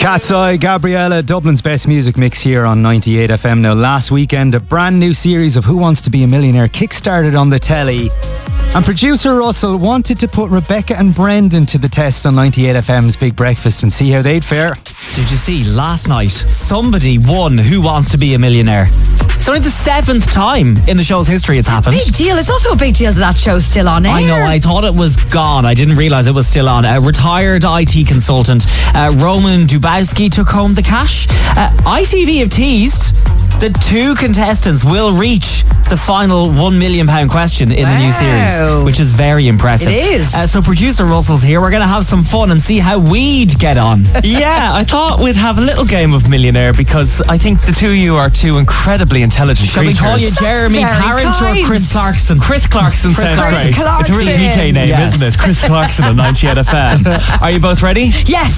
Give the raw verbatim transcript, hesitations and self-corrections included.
Cat's Eye, Gabriella, Dublin's best music mix here on ninety-eight F M. Now, last weekend, a brand new series of Who Wants to Be a Millionaire kickstarted on the telly. And producer Russell wanted to put Rebecca and Brendan to the test on ninety-eight F M's Big Breakfast and see how they'd fare. Did you see, last night, somebody won Who Wants to Be a Millionaire? It's only the seventh time in the show's history it's happened. Big deal. It's also a big deal that that show's still on air. I know, I thought it was gone. I didn't realise it was still on. A retired I T consultant, uh, Roman Dubowski, took home the cash. Uh, I T V have teased that two contestants will reach the final one million pound question in wow. the new series, which is very impressive. It is. Uh, so producer Russell's here. We're going to have some fun and see how we'd get on. Yeah, I thought we'd have a little game of Millionaire because I think the two of you are two incredibly intelligent Shall creatures. we call you Jeremy Tarrant or Chris Clarkson? Chris Clarkson Chris sounds Clarkson. great. Clarkson. It's a real D J name, Yes. isn't it? Chris Clarkson on ninety-eight F M. Are you both ready? Yes.